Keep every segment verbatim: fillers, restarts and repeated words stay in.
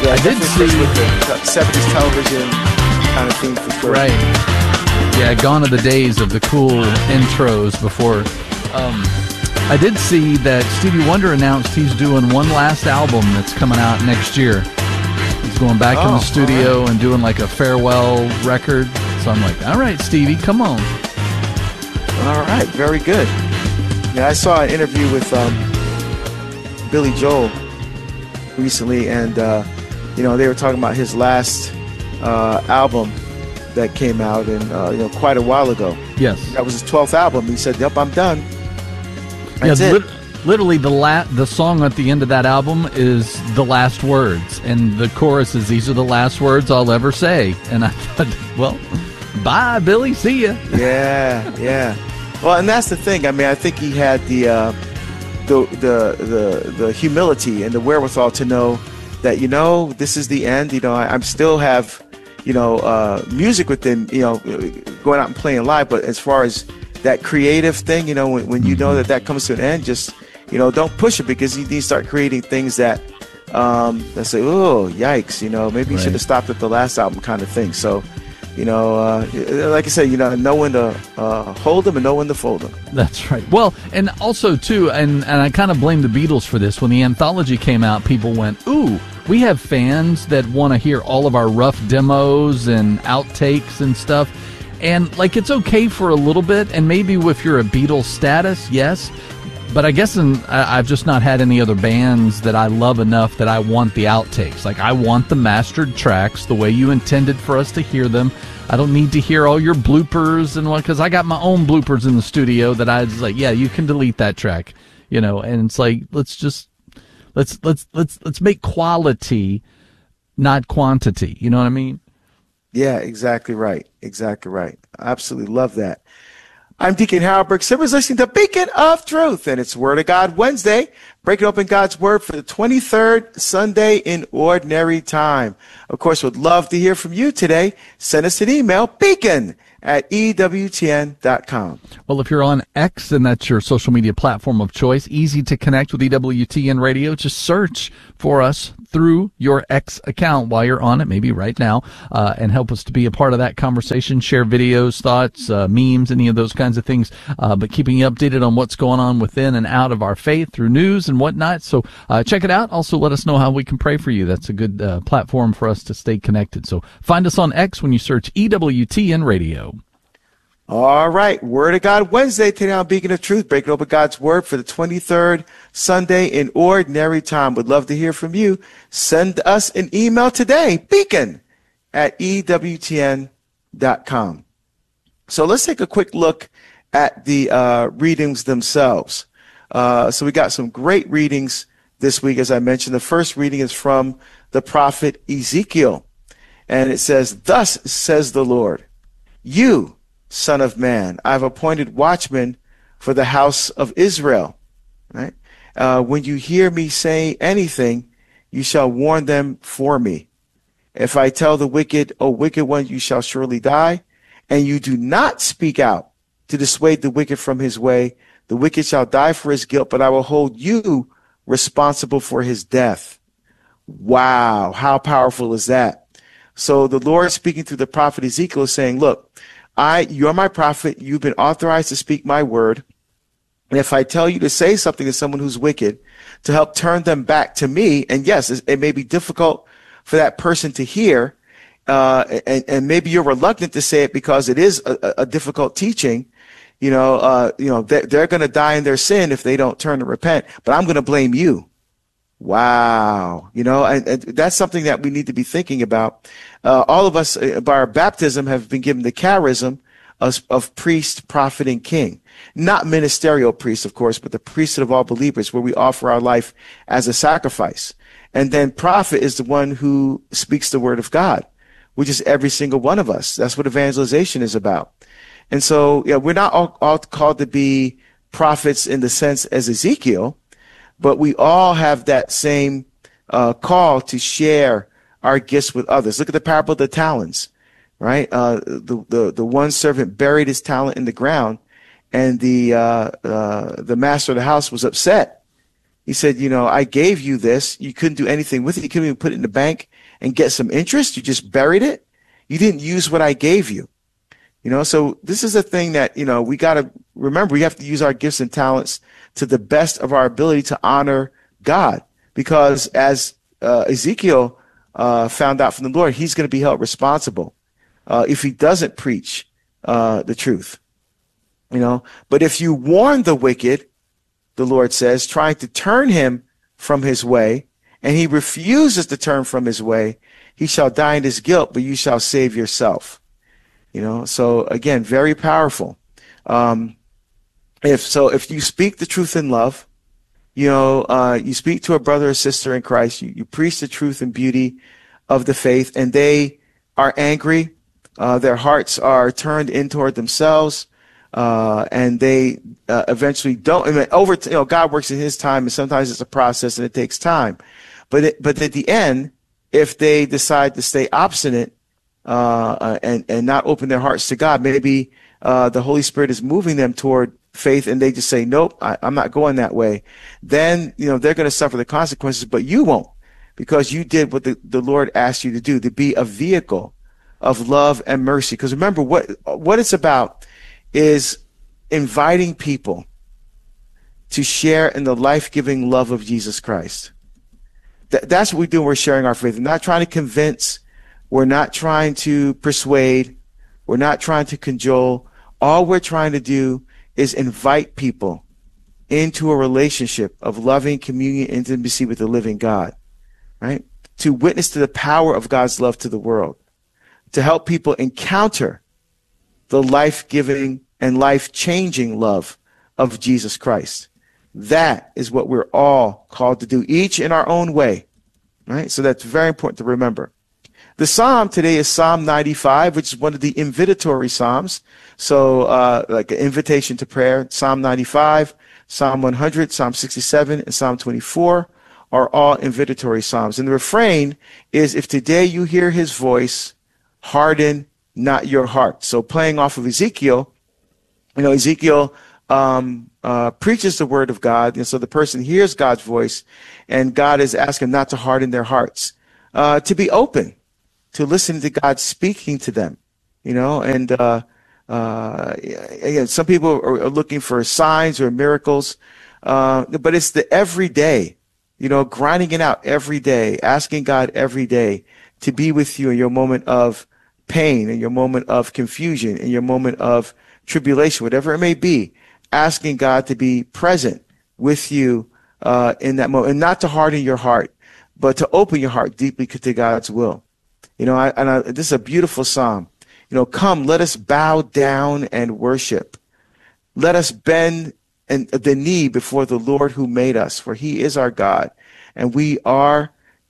Yeah, I did definitely see with the seventies television kind of theme for sure. Right. Yeah, gone are the days of the cool intros before. Um, I did see that Stevie Wonder announced he's doing one last album that's coming out next year. He's going back Oh, in the studio all right. and doing like a farewell record. So I'm like, all right, Stevie, come on. All right, very good. Yeah, I saw an interview with um, Billy Joel recently, and uh, you know they were talking about his last uh, album that came out, in uh, you know quite a while ago. Yes. That was his twelfth album. He said, "Yep, I'm done." Yeah, That's it. lit- literally the la- the song at the end of that album is the last words, and the chorus is, "These are the last words I'll ever say." And I thought, well, bye, Billy, see ya. Yeah, yeah. Well, and that's the thing. I mean, I think he had the uh, the, the the the humility and the wherewithal to know that, you know, this is the end. You know, I, I'm still have, you know, uh, music within, you know, going out and playing live. But as far as that creative thing, you know, when, when you know that that comes to an end, just, you know, don't push it, because you need to start creating things that um, that say, oh, yikes, you know, maybe you Right. should have stopped at the last album kind of thing. So, you know, uh, like I said, you know, know when to uh, hold them and know when to fold them. That's right. Well, and also, too, and, and I kind of blame the Beatles for this. When the anthology came out, people went, ooh, we have fans that want to hear all of our rough demos and outtakes and stuff. And, like, it's okay for a little bit, and maybe if you're a Beatles status, yes. But I guess in, I, I've just not had any other bands that I love enough that I want the outtakes. Like, I want the mastered tracks the way you intended for us to hear them. I don't need to hear all your bloopers and what, because I got my own bloopers in the studio that I was like, yeah, you can delete that track, you know. And it's like, let's just let's let's let's let's make quality, not quantity. You know what I mean? Yeah, exactly right. Exactly right. I absolutely love that. I'm Deacon Harold Burke Simmons, listening to Beacon of Truth, and it's Word of God Wednesday, breaking open God's Word for the twenty-third Sunday in Ordinary Time. Of course, would love to hear from you today. Send us an email, beacon at E W T N dot com. Well, if you're on X and that's your social media platform of choice, easy to connect with E W T N Radio. Just search for us through your X account while you're on it, maybe right now, uh, and help us to be a part of that conversation. Share videos, thoughts, uh, memes, any of those kinds of things, uh, but keeping you updated on what's going on within and out of our faith through news and whatnot. So uh, check it out. Also, let us know how we can pray for you. That's a good uh, platform for us to stay connected. So find us on X when you search E W T N Radio. All right, Word of God Wednesday today on Beacon of Truth, breaking open God's Word for the twenty-third Sunday in Ordinary Time. Would love to hear from you. Send us an email today, beacon at E W T N dot com. So let's take a quick look at the uh, readings themselves. Uh, so we got some great readings this week, as I mentioned. The first reading is from the prophet Ezekiel, and it says, "Thus says the Lord, you, Son of man, I've appointed watchmen for the house of Israel." Right? Uh, when you hear me say anything, you shall warn them for me. If I tell the wicked, O wicked one, you shall surely die, and you do not speak out to dissuade the wicked from his way, the wicked shall die for his guilt, but I will hold you responsible for his death. Wow, how powerful is that? So the Lord, speaking through the prophet Ezekiel, is saying, look, I, you're my prophet. You've been authorized to speak my word. And if I tell you to say something to someone who's wicked, to help turn them back to me, and yes, it may be difficult for that person to hear, uh, and, and maybe you're reluctant to say it because it is a, a difficult teaching. You know, uh, you know, they're, they're going to die in their sin if they don't turn and repent, but I'm going to blame you. Wow. You know, and, and that's something that we need to be thinking about. Uh, all of us, uh, by our baptism, have been given the charism of, of priest, prophet, and king. Not ministerial priest, of course, but the priesthood of all believers, where we offer our life as a sacrifice. And then prophet is the one who speaks the word of God, which is every single one of us. That's what evangelization is about. And so, yeah, we're not all, all called to be prophets in the sense as Ezekiel, but we all have that same uh, call to share our gifts with others. Look at the parable of the talents, right? Uh, the, the, the one servant buried his talent in the ground, and the, uh, uh, the master of the house was upset He said, you know, I gave you this. You couldn't do anything with it. You couldn't even put it in the bank and get some interest. You just buried it. You didn't use what I gave you. You know, so this is a thing that, you know, we got to remember. We have to use our gifts and talents to the best of our ability to honor God. Because as uh, Ezekiel uh, found out from the Lord, he's going to be held responsible uh, if he doesn't preach uh, the truth. You know, but if you warn the wicked, the Lord says, trying to turn him from his way, and he refuses to turn from his way, he shall die in his guilt, but you shall save yourself. You know, so again, very powerful. Um, if so, if you speak the truth in love, you know, uh, you speak to a brother or sister in Christ, you, you preach the truth and beauty of the faith, and they are angry, uh, their hearts are turned in toward themselves, uh, and they uh, eventually don't. I mean, over, you know, God works in His time, and sometimes it's a process and it takes time. But it, but at the end, if they decide to stay obstinate, Uh, and, and not open their hearts to God, maybe uh, the Holy Spirit is moving them toward faith, and they just say, nope, I, I'm not going that way. Then, you know, they're going to suffer the consequences, but you won't, because you did what the, the Lord asked you to do, to be a vehicle of love and mercy. Because remember, what what it's about is inviting people to share in the life-giving love of Jesus Christ. Th- that's what we do when we're sharing our faith. We're not trying to convince. We're not trying to persuade. We're not trying to cajole. All we're trying to do is invite people into a relationship of loving communion, intimacy with the living God, right? To witness to the power of God's love to the world, to help people encounter the life-giving and life-changing love of Jesus Christ. That is what we're all called to do, each in our own way, right? So that's very important to remember. The psalm today is Psalm ninety-five, which is one of the invitatory psalms. So uh, like an invitation to prayer. Psalm ninety-five, Psalm one hundred, Psalm sixty-seven, and Psalm twenty-four are all invitatory psalms. And the refrain is, if today you hear his voice, harden not your heart. So playing off of Ezekiel, you know, Ezekiel um, uh, preaches the word of God. And so the person hears God's voice, and God is asking them not to harden their hearts, uh, to be open, to listen to God speaking to them, you know, and uh, uh, again, some people are, are looking for signs or miracles, uh, but it's the everyday, you know, grinding it out every day, asking God every day to be with you in your moment of pain, in your moment of confusion, in your moment of tribulation, whatever it may be, asking God to be present with you uh, in that moment, and not to harden your heart, but to open your heart deeply to God's will. You know, I, and I, this is a beautiful psalm. You know, come, let us bow down and worship. Let us bend and the knee before the Lord who made us, for he is our God, and we are,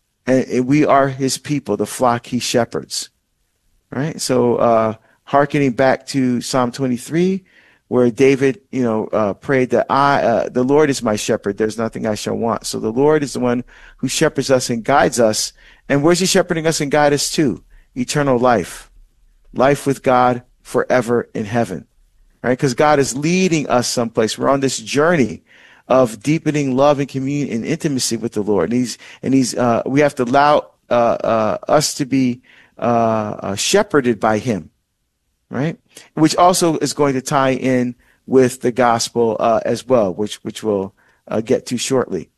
and we are his people, the flock he shepherds. Right? So, uh, hearkening back to Psalm twenty-three, where David, you know, uh, prayed that I, uh, the Lord is my shepherd. There's nothing I shall want. So the Lord is the one who shepherds us and guides us. And where's he shepherding us and guide us to? Eternal life, life with God forever in heaven, right? Because God is leading us someplace. We're on this journey of deepening love and communion and intimacy with the Lord. And he's, and he's, uh, we have to allow, uh, uh, us to be, uh, uh, shepherded by him, right? Which also is going to tie in with the gospel, uh, as well, which, which we'll, uh, get to shortly.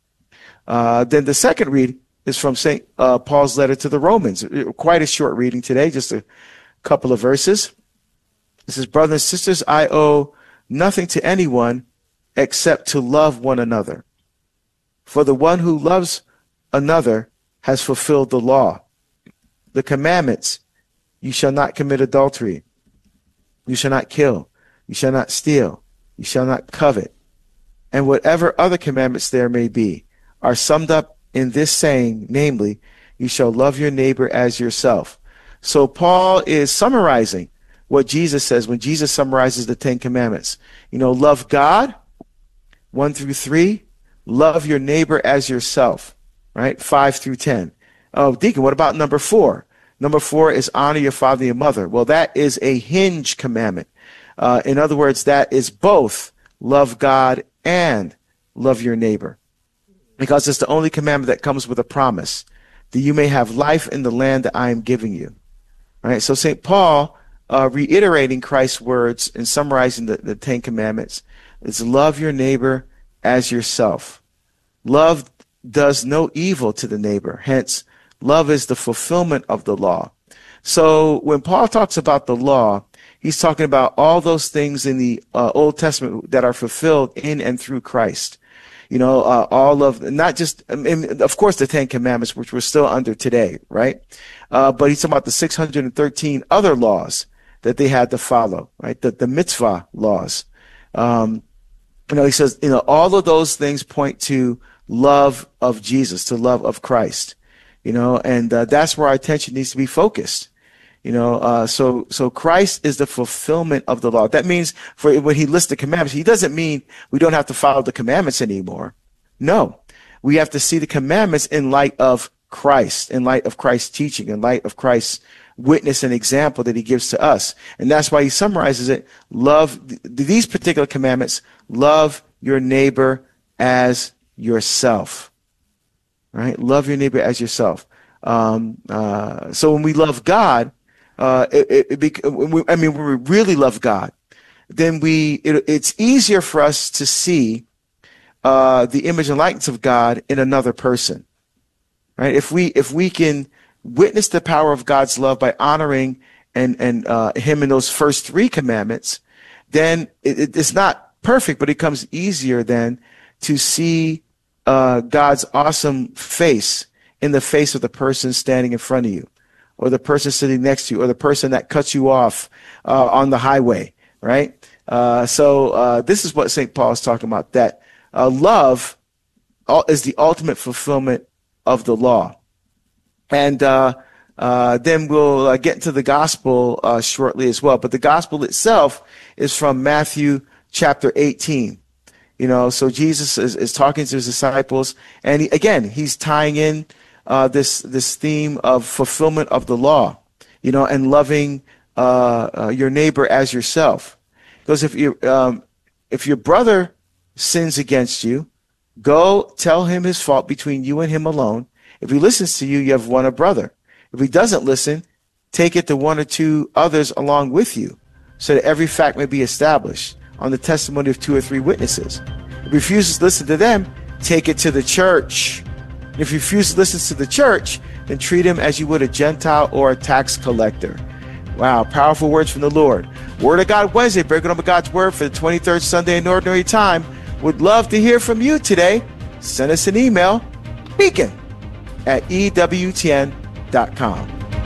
Uh, then the second read is from Saint Uh, Paul's letter to the Romans. Quite a short reading today, just a couple of verses. It says, brothers and sisters, I owe nothing to anyone except to love one another. For the one who loves another has fulfilled the law. The commandments, you shall not commit adultery. You shall not kill. You shall not steal. You shall not covet. And whatever other commandments there may be are summed up in this saying, namely, you shall love your neighbor as yourself. So Paul is summarizing what Jesus says when Jesus summarizes the Ten Commandments. You know, love God, one through three, love your neighbor as yourself, right? Five through ten. Oh, Deacon, what about number four? Number four is honor your father and your mother. Well, that is a hinge commandment. Uh, in other words, that is both love God and love your neighbor. because it's the only commandment that comes with a promise, that you may have life in the land that I am giving you. All right, so Saint Paul, uh, reiterating Christ's words and summarizing the, the Ten Commandments, is love your neighbor as yourself. Love does no evil to the neighbor. Hence, love is the fulfillment of the law. So when Paul talks about the law, he's talking about all those things in the uh, Old Testament that are fulfilled in and through Christ. You know, uh, all of, not just, I mean, of course, the Ten Commandments, which we're still under today, right? Uh, but he's talking about the six hundred thirteen other laws that they had to follow, right? The, the mitzvah laws. Um, you know, he says, you know, all of those things point to love of Jesus, to love of Christ, you know, and uh, that's where our attention needs to be focused. You know, uh, so, so Christ is the fulfillment of the law. That means for when he lists the commandments, he doesn't mean we don't have to follow the commandments anymore. No, we have to see the commandments in light of Christ, in light of Christ's teaching, in light of Christ's witness and example that he gives to us. And that's why he summarizes it. Love th- these particular commandments. Love your neighbor as yourself, right? Love your neighbor as yourself. Um, uh, so when we love God, Uh, it, it, it bec- I mean, when we really love God, then we, it, it's easier for us to see, uh, the image and likeness of God in another person, right? If we, if we can witness the power of God's love by honoring and, and, uh, him in those first three commandments, then it, it, it's not perfect, but it becomes easier then to see, uh, God's awesome face in the face of the person standing in front of you, or the person sitting next to you, or the person that cuts you off uh, on the highway, right? Uh, so uh, this is what Saint Paul is talking about, that uh, love is the ultimate fulfillment of the law. And uh, uh, then we'll uh, get into the gospel uh, shortly as well. But the gospel itself is from Matthew chapter eighteen. You know, so Jesus is, is talking to his disciples, and he, again, he's tying in Uh, this this theme of fulfillment of the law, you know, and loving uh, uh, your neighbor as yourself. Because if you um, if your brother sins against you, go tell him his fault between you and him alone. If he listens to you, you have won a brother. If he doesn't listen, take it to one or two others along with you, so that every fact may be established on the testimony of two or three witnesses. If he refuses to listen to them, take it to the church. If you refuse to listen to the church, then treat him as you would a Gentile or a tax collector. Wow, powerful words from the Lord. Word of God Wednesday, breaking up God's Word for the twenty-third Sunday in Ordinary Time. Would love to hear from you today. Send us an email, beacon at E W T N dot com.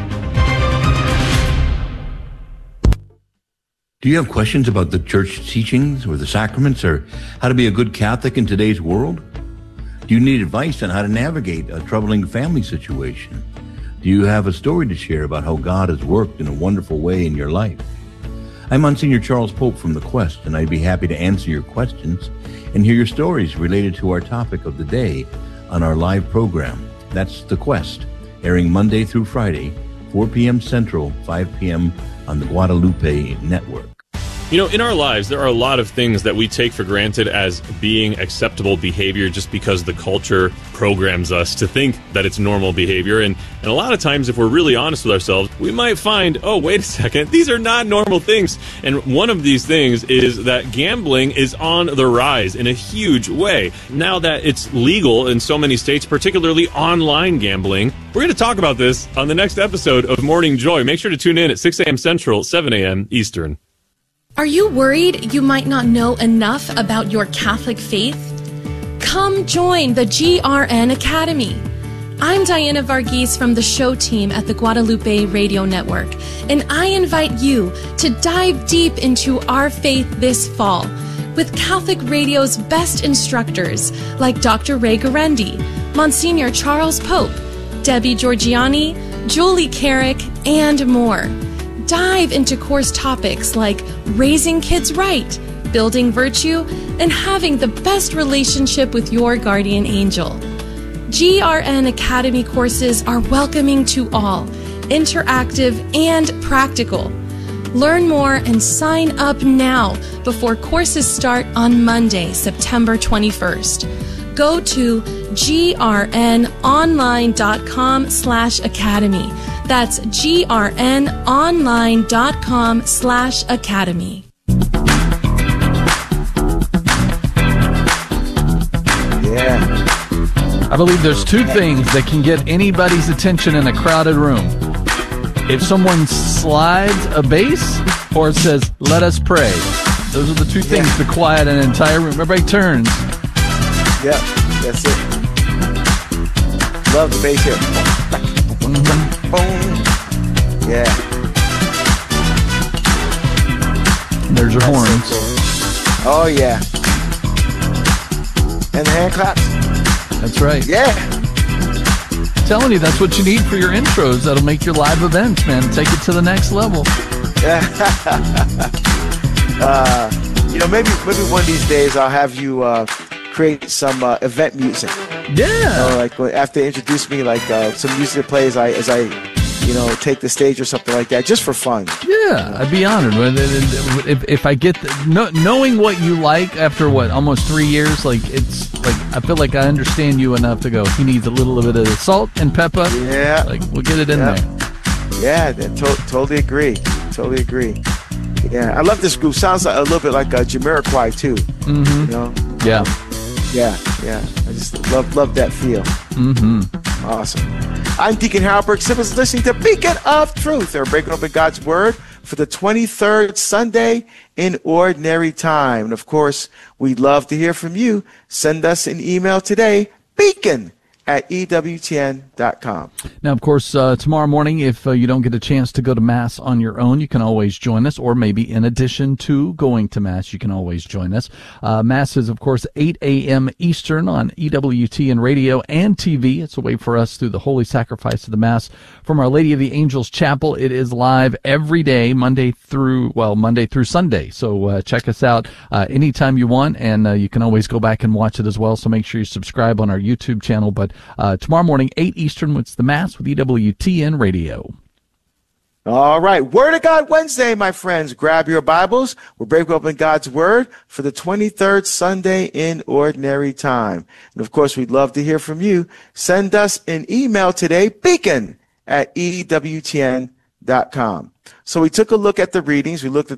Do you have questions about the church teachings or the sacraments, or how to be a good Catholic in today's world? Do you need advice on how to navigate a troubling family situation? Do you have a story to share about how God has worked in a wonderful way in your life? I'm Monsignor Charles Pope from The Quest, and I'd be happy to answer your questions and hear your stories related to our topic of the day on our live program. That's The Quest, airing Monday through Friday, four p.m. Central, five p.m. on the Guadalupe Network. You know, in our lives, there are a lot of things that we take for granted as being acceptable behavior just because the culture programs us to think that it's normal behavior. And, and a lot of times, if we're really honest with ourselves, we might find, oh, wait a second, these are not normal things. And one of these things is that gambling is on the rise in a huge way. Now that it's legal in so many states, particularly online gambling, we're going to talk about this on the next episode of Morning Joy. Make sure to tune in at six a.m. Central, seven a.m. Eastern. Are you worried you might not know enough about your Catholic faith? Come join the G R N Academy. I'm Diana Varghese from the show team at the Guadalupe Radio Network, and I invite you to dive deep into our faith this fall with Catholic Radio's best instructors like Doctor Ray Guarendi, Monsignor Charles Pope, Debbie Georgiani, Julie Carrick, and more. Dive into course topics like raising kids right, building virtue, and having the best relationship with your guardian angel. G R N Academy courses are welcoming to all, interactive and practical. Learn more and sign up now before courses start on Monday, September twenty-first. go to grnonline.com slash academy. That's grnonline.com slash academy. Yeah. I believe there's two things that can get anybody's attention in a crowded room. If someone slides a bass or says, "Let us pray." Those are the two things Yeah. that quiet an entire room. Everybody turns. Yep, that's it. Love the bass here. Mm-hmm. Boom. Yeah. There's your That's horns. so cool. Oh, yeah. And the hand claps. That's right. Yeah. Telling you, that's what you need for your intros. That'll make your live events, man. Take it to the next level. uh, you know, maybe maybe one of these days I'll have you uh, create some uh, event music. Yeah. You know, like when- after they introduce me, like uh, some music that plays I, as I, you know, take the stage or something like that, just for fun. Yeah, I'd be honored. If, if I get the, know, knowing what you like after what almost three years, like it's like I feel like I understand you enough to go. He needs a little bit of salt and pepper. Yeah. Like we'll get it in Yeah. there. Yeah, to- totally agree. Totally agree. Yeah, I love this group. Sounds like a little bit like uh, Jamiroquai too. Mm-hmm. You know? Yeah. Yeah, yeah. I just love love that feel. Mm-hmm. Awesome. I'm Deacon Halberg. Simmons listening to Beacon of Truth. They're breaking open God's Word for the twenty-third Sunday in Ordinary Time. And of course, we'd love to hear from you. Send us an email today, beacon at E W T N dot com. Now, of course, uh, tomorrow morning, if uh, you don't get a chance to go to Mass on your own, you can always join us, or maybe in addition to going to Mass, you can always join us. Uh, Mass is, of course, eight a.m. Eastern on E W T N Radio and T V. It's a way for us through the holy sacrifice of the Mass from Our Lady of the Angels Chapel. It is live every day, Monday through, well, Monday through Sunday. So uh, check us out uh, anytime you want, and uh, you can always go back and watch it as well. So make sure you subscribe on our YouTube channel. But uh, tomorrow morning, eight Eastern, it's the Mass with E W T N Radio. All right. Word of God Wednesday, my friends. Grab your Bibles. We're breaking open God's Word for the twenty-third Sunday in Ordinary Time. And of course, we'd love to hear from you. Send us an email today, beacon at E W T N dot com. So we took a look at the readings. We looked at